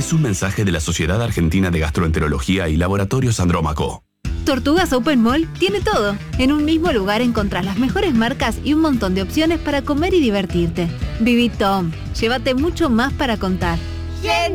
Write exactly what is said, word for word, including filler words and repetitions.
es un mensaje de la Sociedad Argentina de Gastroenterología y Laboratorios Andrómaco. Tortugas Open Mall tiene todo. En un mismo lugar encontrás las mejores marcas y un montón de opciones para comer y divertirte. Viví Tom, llévate mucho más para contar.